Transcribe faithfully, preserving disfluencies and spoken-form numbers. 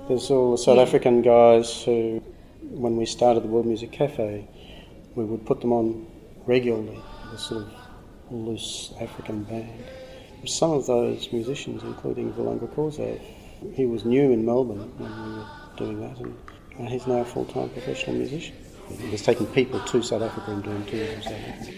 There's all the South Yeah. African guys who, when we started the World Music Cafe, we would put them on regularly, a sort of loose African band. Some of those musicians, including Vulanga Corzo, he was new in Melbourne when we were doing that, and he's now a full-time professional musician. He was taking people to South Africa and doing tours in South Africa.